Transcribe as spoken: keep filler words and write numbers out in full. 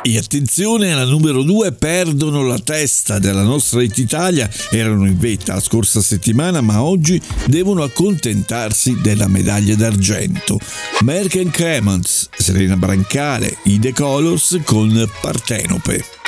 E attenzione, alla numero due perdono la testa della nostra Hit Italia, erano in vetta la scorsa settimana ma oggi devono accontentarsi della medaglia d'argento. Merck and Clements, Serena Brancale, i The Colors con Partenope.